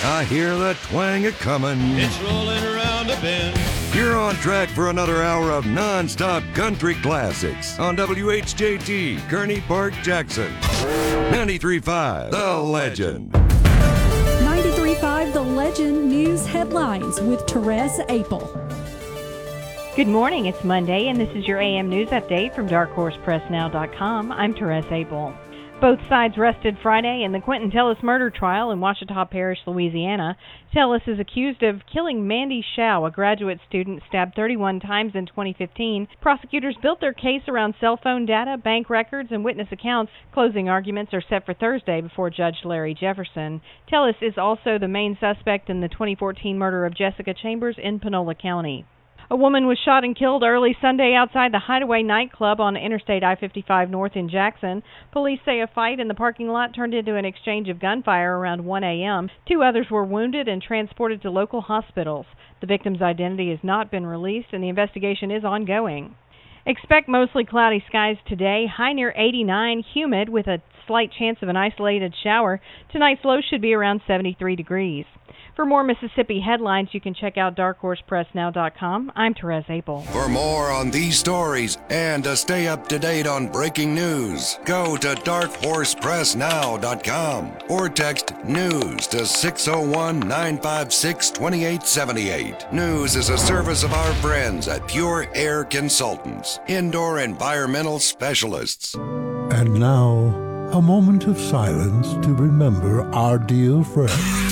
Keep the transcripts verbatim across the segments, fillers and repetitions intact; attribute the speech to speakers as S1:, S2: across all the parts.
S1: I hear the twang a-comin'.
S2: It's rolling around a bend.
S1: You're on track for another hour of non-stop country classics on W H J T, Kearney Park, Jackson. ninety-three point five, The Legend.
S3: ninety-three point five The Legend News Headlines with Therese Apel.
S4: Good morning. It's Monday, and this is your A M News Update from dark horse press now dot com. I'm Therese Apel. Both sides rested Friday in the Quentin Tellis murder trial in Ouachita Parish, Louisiana. Tellis is accused of killing Mandy Shao, a graduate student stabbed thirty-one times in twenty fifteen. Prosecutors built their case around cell phone data, bank records, and witness accounts. Closing arguments are set for Thursday before Judge Larry Jefferson. Tellis is also the main suspect in the twenty fourteen murder of Jessica Chambers in Panola County. A woman was shot and killed early Sunday outside the Hideaway nightclub on Interstate I fifty-five North in Jackson. Police say a fight in the parking lot turned into an exchange of gunfire around one a.m. Two others were wounded and transported to local hospitals. The victim's identity has not been released, and the investigation is ongoing. Expect mostly cloudy skies today, high near eighty-nine, humid with a slight chance of an isolated shower. Tonight's low should be around seventy-three degrees. For more Mississippi headlines, you can check out dark horse press now dot com. I'm Therese Apel.
S1: For more on these stories and to stay up to date on breaking news, go to dark horse press now dot com or text NEWS to six oh one, nine five six, two eight seven eight. News is a service of our friends at Pure Air Consultants, indoor environmental specialists.
S5: And now, a moment of silence to remember our dear friend.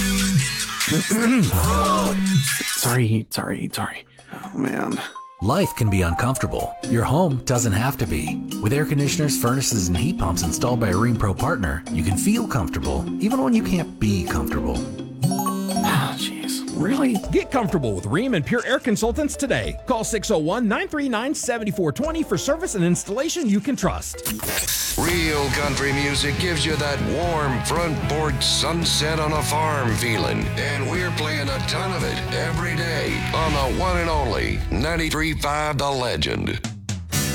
S6: sorry, sorry, sorry. Oh, man.
S7: Life can be uncomfortable. Your home doesn't have to be. With air conditioners, furnaces, and heat pumps installed by a Rheem Pro partner, you can feel comfortable, even when you can't be comfortable.
S6: Ah, jeez. Really?
S8: Get comfortable with Rheem and Pure Air Consultants today. Call six oh one, nine three nine, seven four two oh for service and installation you can trust.
S1: Real country music gives you that warm front porch sunset on a farm feeling. And we're playing a ton of it every day on the one and only ninety-three point five The Legend.